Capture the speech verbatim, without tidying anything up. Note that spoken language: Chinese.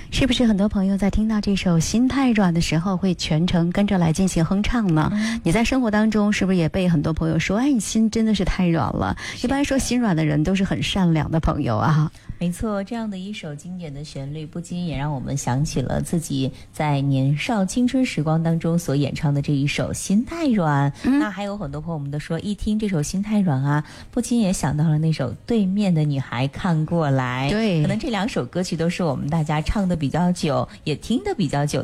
是不是很多朋友在听到这首《心太软》的时候会全程跟着来进行哼唱呢？嗯、你在生活当中是不是也被很多朋友说，哎，你心真的是太软了？一般说心软的人都是很善良的朋友啊。 没错，这样的一首经典的旋律，不禁也让我们想起了自己在年少青春时光当中所演唱的这一首《心太软》。嗯、那还有很多朋友们都说，一听这首《心太软》啊，不禁也想到了那首《对面的女孩看过来》。 对， 可能这两首歌曲都是我们大家唱的比较久，也听的比较久